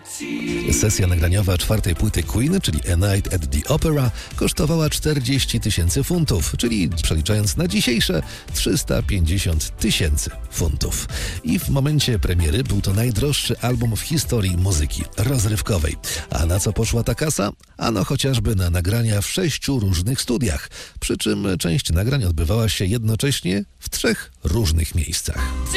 Sesja nagraniowa czwartej płyty Queen, czyli A Night at the Opera, kosztowała 40 000 funtów, czyli przeliczając na dzisiejsze 350 000 funtów. I w momencie premiery był to najdroższy album w historii muzyki rozrywkowej. A na co poszła ta kasa? Ano chociażby na nagrania w 6 różnych studiach, przy czym część nagrań odbywała się jednocześnie w 3 różnych miejscach.